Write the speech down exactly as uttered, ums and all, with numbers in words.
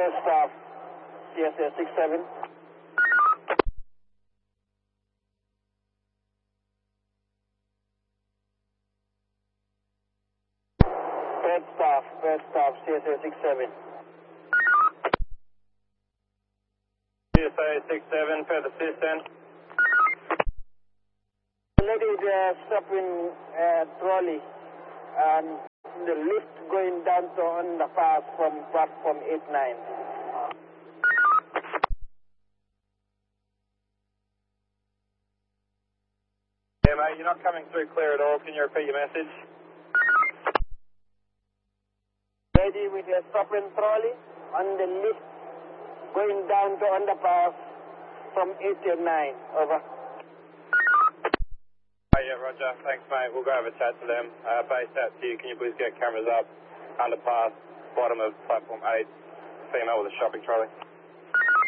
First staff, C S A six seven. Third staff, third staff, C S A six seven. C S A six seven, further assistance. Lady uh, stopping uh, trolley and the lift going down to underpass from platform eight nine. Yeah, mate, you're not coming through clear at all. Can you repeat your message? Lady with a stopping trolley on the lift going down to underpass from eight to nine. Over. Oh, yeah, roger. Thanks, mate. We'll go have a chat to them. Uh, base out to you. Can you please get cameras up? Underpass, bottom of platform eight. Female with a shopping trolley.